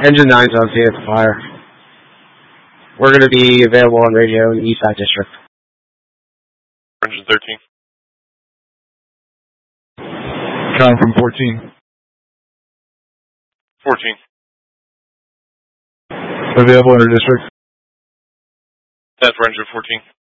Engine 9's on scene at the fire. We're going to be available on radio in the Eastside District. Engine 13. Con from 14. 14. Available in our district. That's for Engine 14.